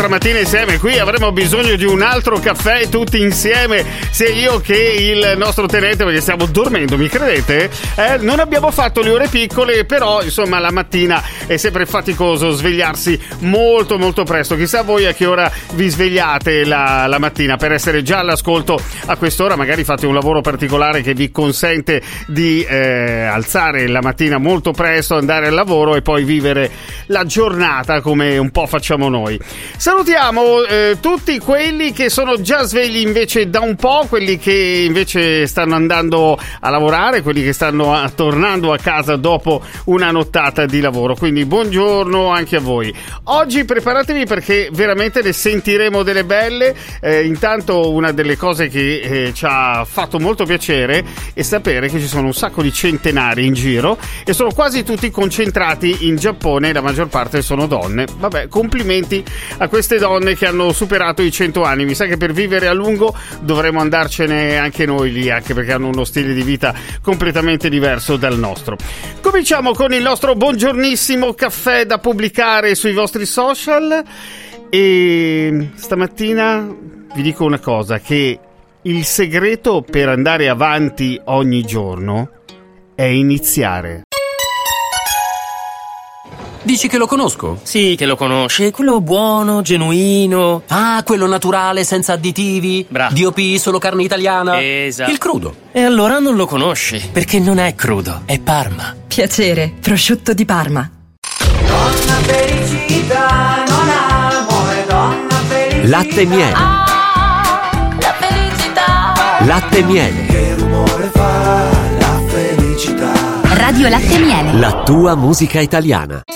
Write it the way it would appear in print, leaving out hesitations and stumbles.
mattina insieme. Qui avremo bisogno di un altro caffè tutti insieme, sia io che il nostro tenente, perché stiamo dormendo, mi credete? Non abbiamo fatto le ore piccole, però insomma la mattina è sempre faticoso svegliarsi molto molto presto. Chissà voi a che ora vi svegliate la mattina per essere già all'ascolto a quest'ora. Magari fate un lavoro particolare che vi consente di alzare la mattina molto presto, andare al lavoro e poi vivere la giornata come un po' facciamo noi. Salutiamo tutti quelli che sono già svegli invece da un po', quelli che invece stanno andando a lavorare, quelli che stanno tornando a casa dopo una nottata di lavoro. Quindi buongiorno anche a voi. Oggi preparatevi perché veramente ne sentiremo delle belle. Intanto una delle cose che ci ha fatto molto piacere è sapere che ci sono un sacco di centenari in giro e sono quasi tutti concentrati in Giappone. La maggior parte sono donne. Vabbè, complimenti a queste donne che hanno superato i 100 anni. Mi sa che per vivere a lungo dovremo andarcene anche noi lì, anche perché hanno uno stile di vita completamente diverso dal nostro. Cominciamo con il nostro buongiornissimo caffè da pubblicare sui vostri social e stamattina vi dico una cosa, che il segreto per andare avanti ogni giorno è iniziare. Dici che lo conosco? Sì, che lo conosci, quello buono, genuino. Ah, quello naturale, senza additivi. Bravo. DOP, solo carne italiana. Esatto. Il crudo. E allora non lo conosci, perché non è crudo, è Parma. Piacere, prosciutto di Parma. Donna felicità, non amore, donna felicità. Latte miele. Ah, la felicità. Latte miele. Che rumore fa la felicità? Radio Latte Miele. La tua musica italiana.